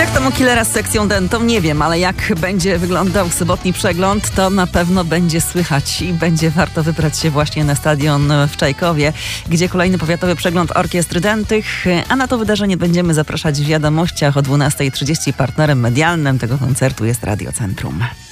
Jak tam u Killera z sekcją dentą? Nie wiem, ale jak będzie wyglądał sobotni przegląd, to na pewno będzie słychać i będzie warto wybrać się właśnie na stadion w Czajkowie, gdzie kolejny powiatowy przegląd orkiestr dętych, a na to wydarzenie będziemy zapraszać w wiadomościach o 12:30. Partnerem medialnym tego koncertu jest Radio Centrum.